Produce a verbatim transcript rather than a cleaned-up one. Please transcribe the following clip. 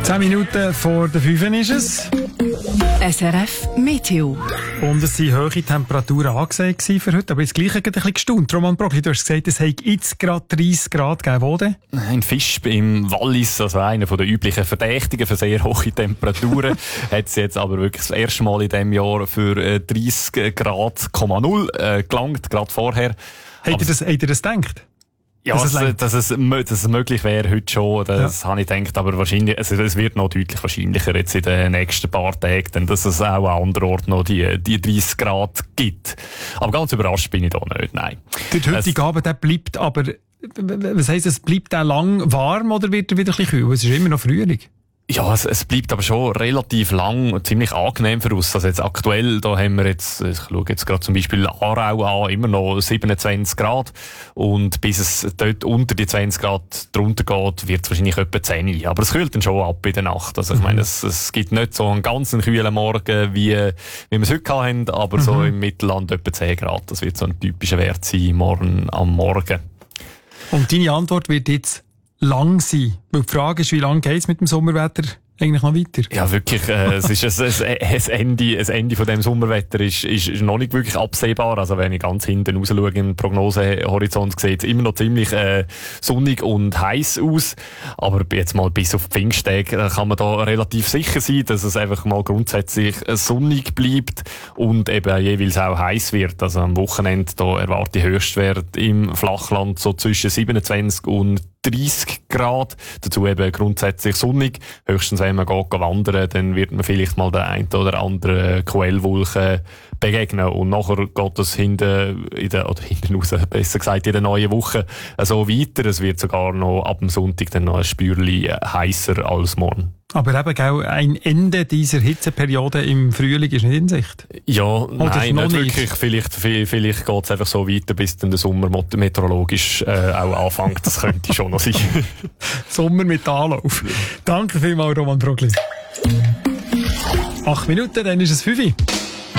Zehn Minuten vor der fünf ist es. S R F Meteo. Und es waren hohe Temperaturen angesagt für heute, aber das Gleiche hat ein bisschen gestaunt. Roman Brogli, du hast gesagt, es hat jetzt gerade dreißig Grad gegeben. Wo denn? Ein Fisch im Wallis, also einer der üblichen Verdächtigen für sehr hohe Temperaturen, hat es jetzt aber wirklich das erste Mal in diesem Jahr für dreißig Grad Komma null äh, gelangt, gerade vorher. Habt ihr das, habt ihr das gedacht? Ja, dass, es, dass, es, dass es möglich wäre heute schon, das ja. habe ich gedacht, aber wahrscheinlich, also es wird noch deutlich wahrscheinlicher jetzt in den nächsten paar Tagen, denn dass es auch an anderen Orten noch die, die dreißig Grad gibt. Aber ganz überrascht bin ich da nicht, nein. Der heutige Abend, der bleibt aber, was heisst, es bleibt auch lang warm oder wird er wieder ein bisschen kühl? Es ist immer noch Frühling. Ja, es, es bleibt aber schon relativ lang und ziemlich angenehm für uns. Also jetzt aktuell, da haben wir jetzt, ich schaue jetzt gerade zum Beispiel Aarau an, immer noch siebenundzwanzig Grad. Und bis es dort unter die zwanzig Grad drunter geht, wird es wahrscheinlich etwa zehn. Aber es kühlt dann schon ab in der Nacht. Also ich meine, es, es gibt nicht so einen ganzen kühlen Morgen, wie, wie wir es heute hatten, aber mhm. so im Mittelland etwa zehn Grad. Das wird so ein typischer Wert sein, morgen am Morgen. Und deine Antwort wird jetzt lang sein. Weil die Frage ist, wie lange geht es mit dem Sommerwetter eigentlich noch weiter? Ja, wirklich, äh, es ist ein, ein, ein Ende, ein Ende von dem Sommerwetter ist, ist, ist noch nicht wirklich absehbar. Also wenn ich ganz hinten raus schaue im Prognosehorizont, sieht es immer noch ziemlich äh, sonnig und heiß aus. Aber jetzt mal bis auf Pfingsttage kann man da relativ sicher sein, dass es einfach mal grundsätzlich sonnig bleibt und eben jeweils auch heiß wird. Also am Wochenende da erwarte ich Höchstwert im Flachland so zwischen siebenundzwanzig und dreißig Grad. Dazu eben grundsätzlich sonnig. Höchstens wenn man geht wandern, dann wird man vielleicht mal den einen oder anderen Quellwolken begegnen. Und nachher geht es hinten, in der, oder hinten raus, besser gesagt, in der neuen Woche so weiter. Es wird sogar noch ab dem Sonntag dann noch ein Spürchen heißer als morgen. Aber eben auch ein Ende dieser Hitzeperiode im Frühling ist nicht in Sicht. Ja, oder nein, nicht wirklich. Vielleicht, vielleicht geht es einfach so weiter, bis dann der Sommer meteorologisch äh, auch anfängt. Das könnte schon noch sein. Sommer mit Anlauf. Danke vielmals, Roman Brogli. Acht Minuten, dann ist es fünf.